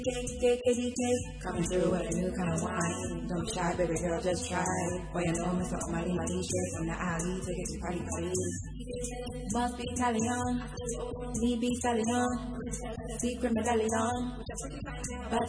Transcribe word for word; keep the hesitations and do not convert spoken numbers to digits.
Coming through with a new kind of wine. Don't be shy, baby girl, just try. Boy, you know me, so money, money, shit from the alley. Take it to party, party. Must be Italian, me be stallion, secret medallion. But